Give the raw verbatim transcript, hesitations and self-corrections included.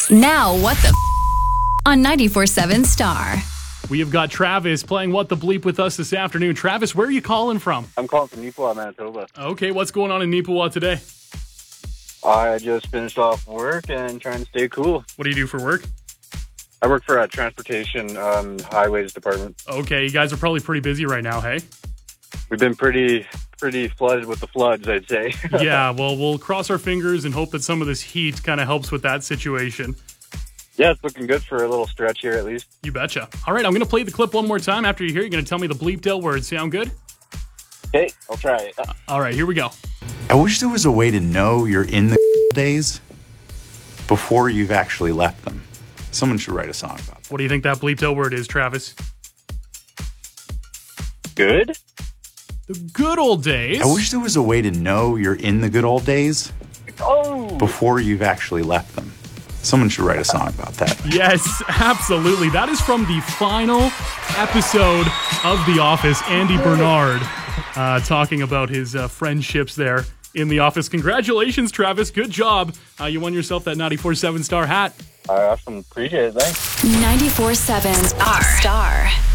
Now what the f- on ninety-four seven Star. We have got Travis playing What the Bleep with us this afternoon. Travis, where are you calling from? I'm calling from Neepawa, Manitoba. Okay, what's going on in Neepawa today? I just finished off work and trying to stay cool. What do you do for work? I work for a transportation um, highways department. Okay, you guys are probably pretty busy right now, hey? We've been pretty pretty flooded with the floods, I'd say. Yeah, well, we'll cross our fingers and hope that some of this heat kind of helps with that situation. Yeah, it's looking good for a little stretch here at least. You betcha. All right, I'm going to play the clip one more time. After you hear it, you're going to tell me the bleeped out words. Sound good? Okay, I'll try it. Uh, all right, here we go. I wish there was a way to know you're in the days before you've actually left them. Someone should write a song about that. What do you think that bleeped out word is, Travis? Good? The good old days. I wish there was a way to know you're in the good old days Oh! before you've actually left them. Someone should write a song about that. Yes, absolutely. That is from the final episode of The Office. Andy Bernard uh, talking about his uh, friendships there in The Office. Congratulations, Travis. Good job. Uh, you won yourself that ninety-four seven Star hat. I awesome. Appreciate it. Thanks. ninety-four seven Star. Star.